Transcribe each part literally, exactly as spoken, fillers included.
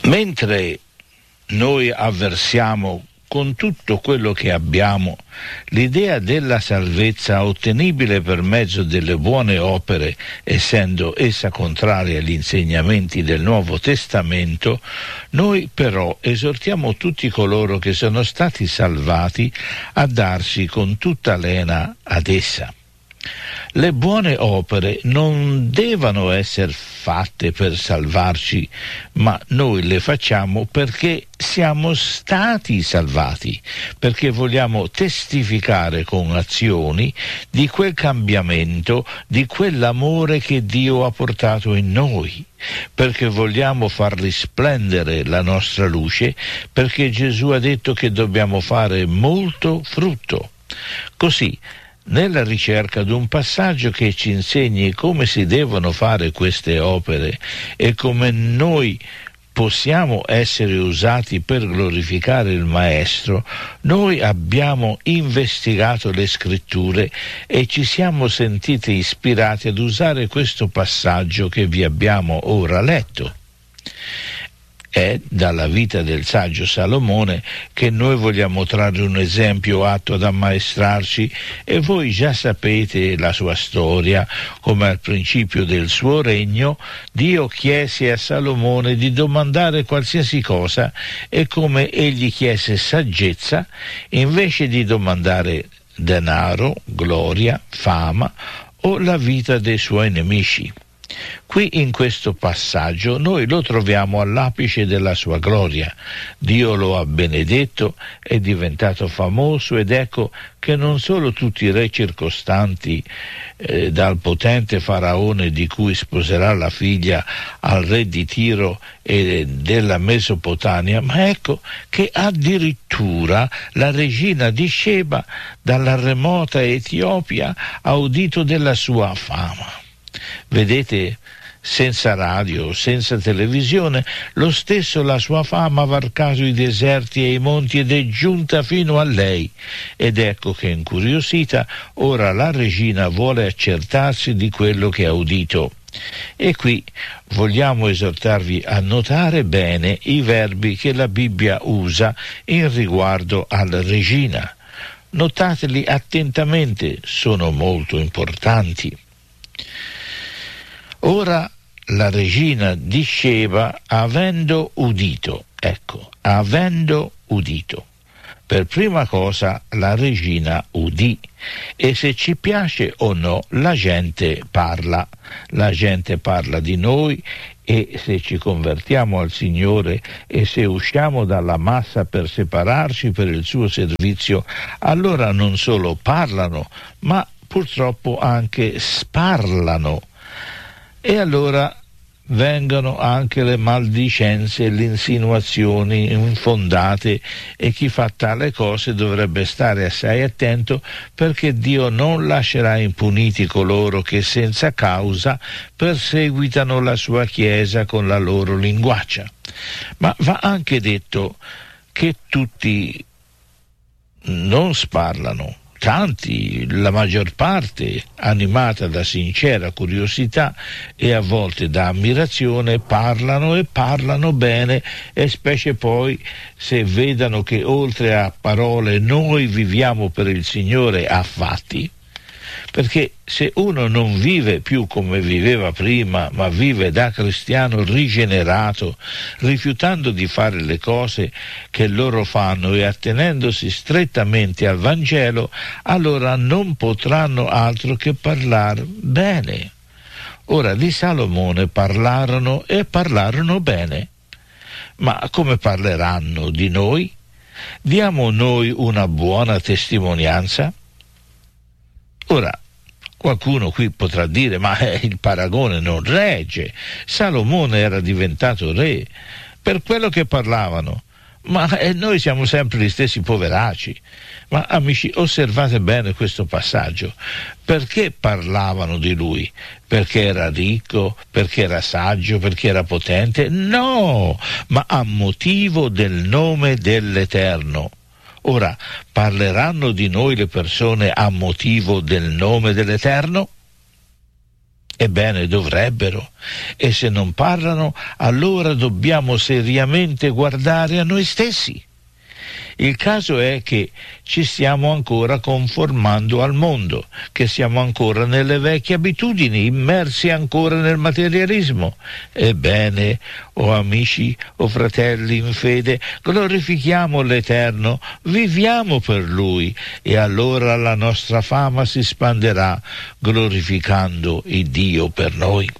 Mentre noi avversiamo con tutto quello che abbiamo l'idea della salvezza ottenibile per mezzo delle buone opere, essendo essa contraria agli insegnamenti del Nuovo Testamento, noi però esortiamo tutti coloro che sono stati salvati a darsi con tutta lena ad essa. Le buone opere non devono essere fatte per salvarci, ma noi le facciamo perché siamo stati salvati, perché vogliamo testificare con azioni di quel cambiamento, di quell'amore che Dio ha portato in noi, perché vogliamo far risplendere la nostra luce, perché Gesù ha detto che dobbiamo fare molto frutto. Così, nella ricerca di un passaggio che ci insegni come si devono fare queste opere e come noi possiamo essere usati per glorificare il Maestro, noi abbiamo investigato le Scritture e ci siamo sentiti ispirati ad usare questo passaggio che vi abbiamo ora letto. È dalla vita del saggio Salomone che noi vogliamo trarre un esempio atto ad ammaestrarci, e voi già sapete la sua storia, come al principio del suo regno Dio chiese a Salomone di domandare qualsiasi cosa, e come egli chiese saggezza invece di domandare denaro, gloria, fama o la vita dei suoi nemici. Qui in questo passaggio noi lo troviamo all'apice della sua gloria. Dio lo ha benedetto, è diventato famoso, ed ecco che non solo tutti i re circostanti, eh, dal potente faraone di cui sposerà la figlia al re di Tiro e della Mesopotamia, ma ecco che addirittura la regina di Sheba dalla remota Etiopia ha udito della sua fama. Vedete, senza radio, senza televisione, lo stesso la sua fama ha varcato i deserti e i monti ed è giunta fino a lei. Ed ecco che, incuriosita, ora la regina vuole accertarsi di quello che ha udito. E qui vogliamo esortarvi a notare bene i verbi che la Bibbia usa in riguardo alla regina. Notateli attentamente, sono molto importanti. Ora la regina di Sheba, avendo udito, ecco, avendo udito. Per prima cosa la regina udì, e se ci piace o no la gente parla, la gente parla di noi, e se ci convertiamo al Signore e se usciamo dalla massa per separarci per il suo servizio, allora non solo parlano, ma purtroppo anche sparlano. E allora vengono anche le maldicenze e le insinuazioni infondate, e chi fa tale cose dovrebbe stare assai attento, perché Dio non lascerà impuniti coloro che senza causa perseguitano la sua Chiesa con la loro linguaccia. Ma va anche detto che tutti non sparlano. Tanti, la maggior parte, animata da sincera curiosità e a volte da ammirazione, parlano e parlano bene, e specie poi se vedano che oltre a parole noi viviamo per il Signore a fatti. Perché se uno non vive più come viveva prima, ma vive da cristiano rigenerato, rifiutando di fare le cose che loro fanno e attenendosi strettamente al Vangelo, allora non potranno altro che parlare bene. Ora, di Salomone parlarono e parlarono bene, ma come parleranno di noi? Diamo noi una buona testimonianza? Ora, qualcuno qui potrà dire, ma eh, il paragone non regge. Salomone era diventato re per quello che parlavano, ma eh, noi siamo sempre gli stessi poveracci. Ma amici, osservate bene questo passaggio. Perché parlavano di lui? Perché era ricco? Perché era saggio? Perché era potente? No, ma a motivo del nome dell'Eterno. Ora, parleranno di noi le persone a motivo del nome dell'Eterno? Ebbene, dovrebbero. E se non parlano, allora dobbiamo seriamente guardare a noi stessi. Il caso è che ci stiamo ancora conformando al mondo, che siamo ancora nelle vecchie abitudini, immersi ancora nel materialismo. Ebbene, o amici o fratelli in fede, glorifichiamo l'Eterno, viviamo per Lui, e allora la nostra fama si spanderà, glorificando il Dio per noi.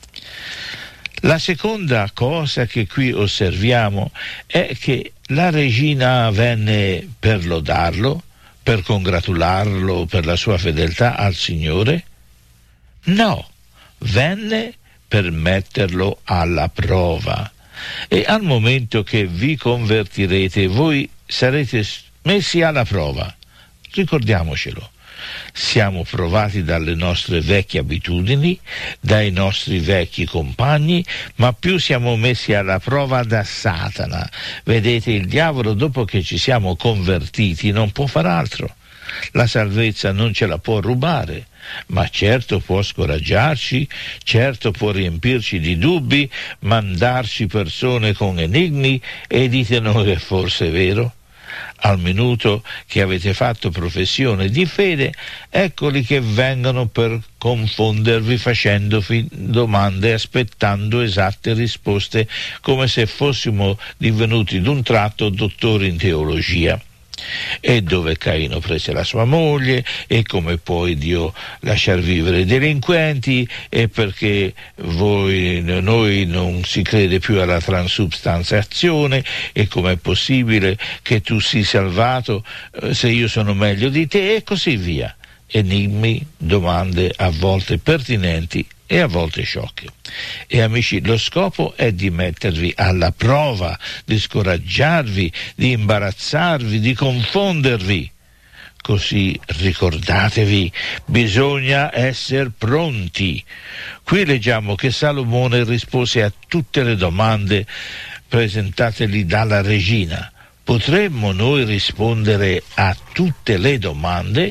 La seconda cosa che qui osserviamo è che la regina venne per lodarlo, per congratularlo per la sua fedeltà al Signore? No, venne per metterlo alla prova. E al momento che vi convertirete, voi sarete messi alla prova. Ricordiamocelo. Siamo provati dalle nostre vecchie abitudini, dai nostri vecchi compagni, ma più siamo messi alla prova da Satana. Vedete, il diavolo, dopo che ci siamo convertiti, non può far altro. La salvezza non ce la può rubare, ma certo può scoraggiarci, certo può riempirci di dubbi, mandarci persone con enigmi, e dite noi, è forse vero? Al minuto che avete fatto professione di fede, eccoli che vengono per confondervi, facendo fi- domande, aspettando esatte risposte, come se fossimo divenuti d'un tratto dottori in teologia. E dove Caino prese la sua moglie, e come può Dio lasciar vivere i delinquenti, e perché voi, noi non si crede più alla transubstanziazione, e com'è possibile che tu sia salvato eh, se io sono meglio di te, e così via. Enigmi, domande a volte pertinenti e a volte sciocche. E amici, lo scopo è di mettervi alla prova, di scoraggiarvi, di imbarazzarvi, di confondervi. Così ricordatevi, bisogna essere pronti. Qui leggiamo che Salomone rispose a tutte le domande presentategli dalla regina. Potremmo noi rispondere a tutte le domande?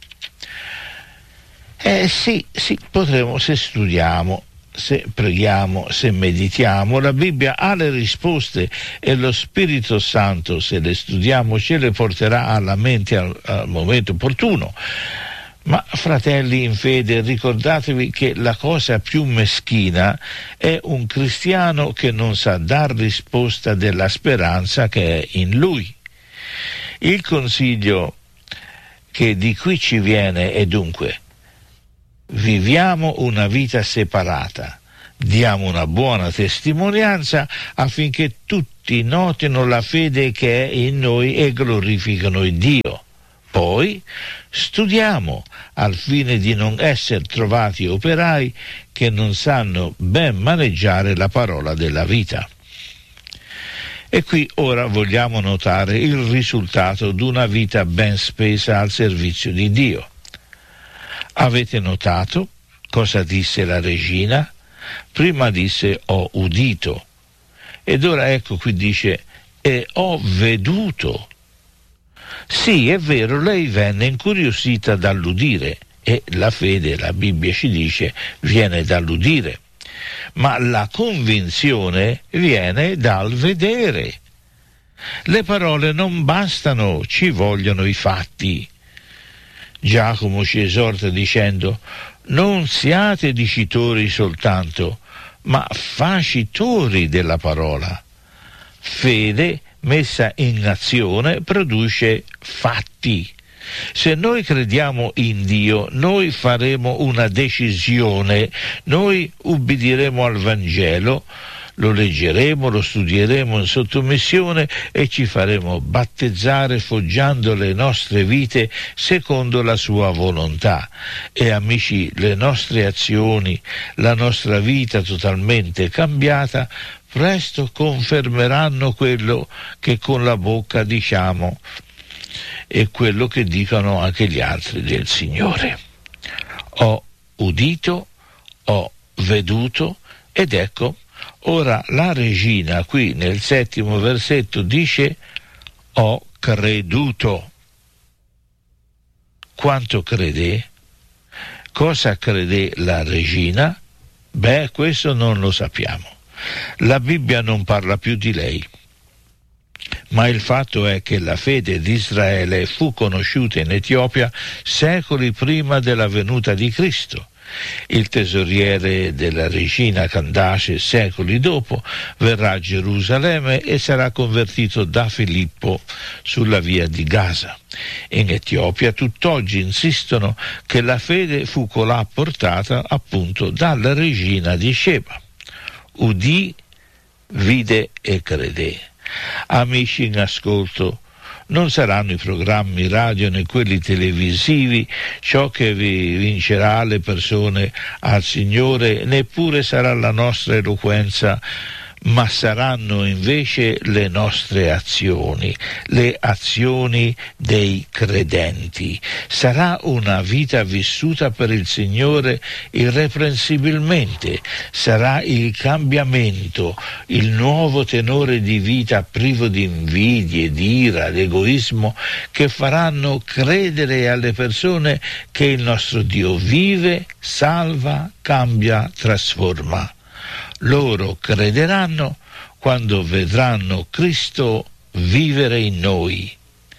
Eh sì, sì, potremo, se studiamo, se preghiamo, se meditiamo. La Bibbia ha le risposte, e lo Spirito Santo, se le studiamo, ce le porterà alla mente al, al momento opportuno. Ma fratelli in fede, ricordatevi che la cosa più meschina è un cristiano che non sa dar risposta della speranza che è in lui. Il consiglio che di qui ci viene è dunque: viviamo una vita separata, diamo una buona testimonianza affinché tutti notino la fede che è in noi e glorificano il Dio. Poi studiamo al fine di non essere trovati operai che non sanno ben maneggiare la parola della vita. E qui ora vogliamo notare il risultato di una vita ben spesa al servizio di Dio. Avete notato cosa disse la regina? Prima disse ho udito, ed ora ecco qui dice e ho veduto. Sì, è vero, lei venne incuriosita dall'udire, e la fede, la Bibbia ci dice, viene dall'udire, ma la convinzione viene dal vedere. Le parole non bastano, ci vogliono i fatti. Giacomo ci esorta dicendo: non siate dicitori soltanto, ma facitori della parola. Fede messa in azione produce fatti. Se noi crediamo in Dio, noi faremo una decisione, noi ubbidiremo al Vangelo, lo leggeremo, lo studieremo in sottomissione e ci faremo battezzare foggiando le nostre vite secondo la sua volontà. E amici, le nostre azioni, la nostra vita totalmente cambiata, presto confermeranno quello che con la bocca diciamo e quello che dicono anche gli altri del Signore. Ho udito, ho veduto, ed ecco, ora la regina qui nel settimo versetto dice ho creduto. Quanto crede? Cosa credé la regina? Beh, questo non lo sappiamo. La Bibbia non parla più di lei. Ma il fatto è che la fede di Israele fu conosciuta in Etiopia secoli prima della venuta di Cristo. Il tesoriere della regina Candace, secoli dopo, verrà a Gerusalemme e sarà convertito da Filippo sulla via di Gaza. In Etiopia tutt'oggi insistono che la fede fu colà portata appunto dalla regina di Sheba. Udì, vide e credé. Amici in ascolto, non saranno i programmi radio né quelli televisivi ciò che vi vincerà le persone al Signore, neppure sarà la nostra eloquenza, ma saranno invece le nostre azioni, le azioni dei credenti. Sarà una vita vissuta per il Signore irreprensibilmente, sarà il cambiamento, il nuovo tenore di vita privo di invidie, di ira, di egoismo, che faranno credere alle persone che il nostro Dio vive, salva, cambia, trasforma. Loro crederanno quando vedranno Cristo vivere in noi.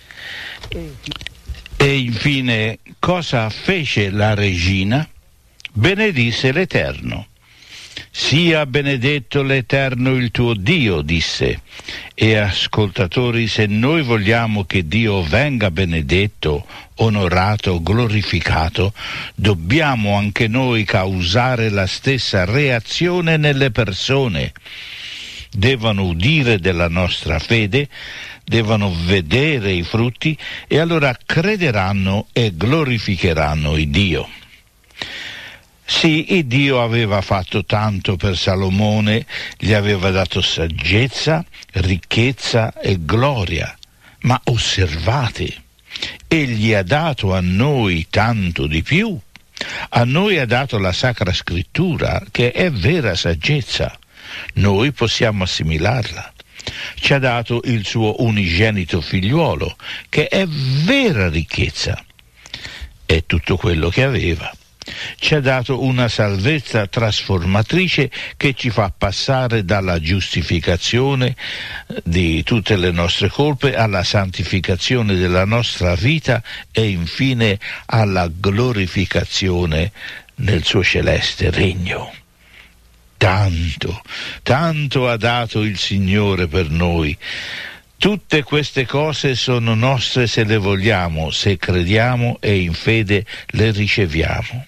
E infine, cosa fece la regina? Benedisse l'Eterno. Sia benedetto l'Eterno il tuo Dio, disse. E ascoltatori, se noi vogliamo che Dio venga benedetto, onorato, glorificato, dobbiamo anche noi causare la stessa reazione nelle persone. Devono udire della nostra fede, devono vedere i frutti e allora crederanno e glorificheranno il Dio. Sì, il Dio aveva fatto tanto per Salomone, gli aveva dato saggezza, ricchezza e gloria, ma osservate, egli ha dato a noi tanto di più. A noi ha dato la Sacra Scrittura, che è vera saggezza. Noi possiamo assimilarla. Ci ha dato il suo unigenito figliuolo, che è vera ricchezza. È tutto quello che aveva. Ci ha dato una salvezza trasformatrice che ci fa passare dalla giustificazione di tutte le nostre colpe alla santificazione della nostra vita e infine alla glorificazione nel suo celeste regno. Tanto, tanto ha dato il Signore per noi. Tutte queste cose sono nostre se le vogliamo, se crediamo e in fede le riceviamo.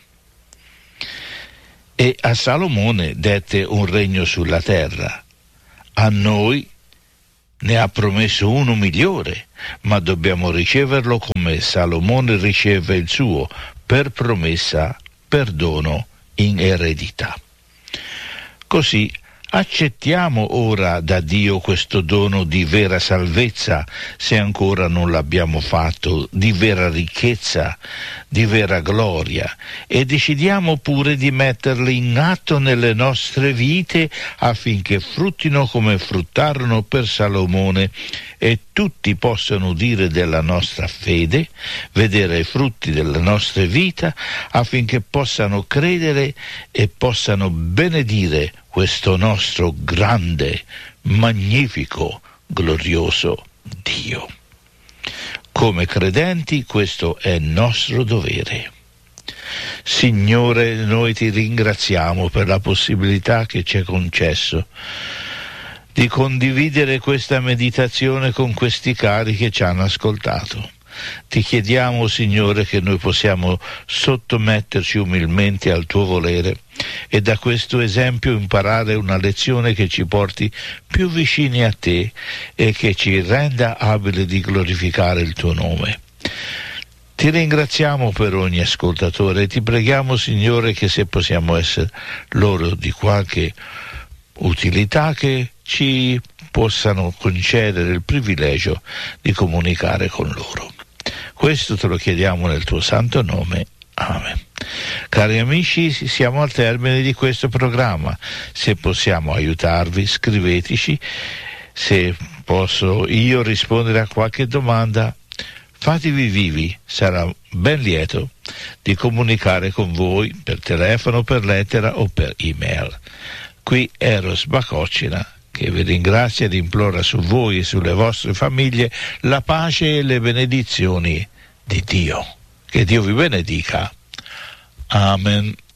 E a Salomone dette un regno sulla terra. A noi ne ha promesso uno migliore, ma dobbiamo riceverlo come Salomone riceve il suo, per promessa, per dono, in eredità. Così accettiamo ora da Dio questo dono di vera salvezza, se ancora non l'abbiamo fatto, di vera ricchezza, di vera gloria, e decidiamo pure di metterli in atto nelle nostre vite affinché fruttino come fruttarono per Salomone e tutti possano udire della nostra fede, vedere i frutti della nostra vita affinché possano credere e possano benedire questo nostro grande, magnifico, glorioso Dio. Come credenti questo è nostro dovere. Signore, noi ti ringraziamo per la possibilità che ci è concesso di condividere questa meditazione con questi cari che ci hanno ascoltato. Ti chiediamo, Signore, che noi possiamo sottometterci umilmente al tuo volere e da questo esempio imparare una lezione che ci porti più vicini a te e che ci renda abili di glorificare il tuo nome. Ti ringraziamo per ogni ascoltatore e ti preghiamo, Signore, che se possiamo essere loro di qualche utilità, che ci possano concedere il privilegio di comunicare con loro. Questo te lo chiediamo nel tuo santo nome. Amen. Cari amici, siamo al termine di questo programma. Se possiamo aiutarvi, scriveteci. Se posso io rispondere a qualche domanda, Fatevi vivi, sarà ben lieto di comunicare con voi per telefono, per lettera o per email. Qui Eros Bacocina, che vi ringrazia ed implora su voi e sulle vostre famiglie la pace e le benedizioni di Dio. Che Dio vi benedica. Amen.